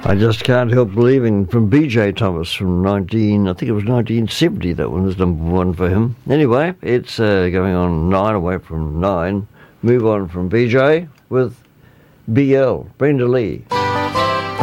I just can't help believing from BJ Thomas from I think it was 1970, that one was number one for him. Anyway, it's going on 9 away from 9. Move on from BJ with BL, Brenda Lee.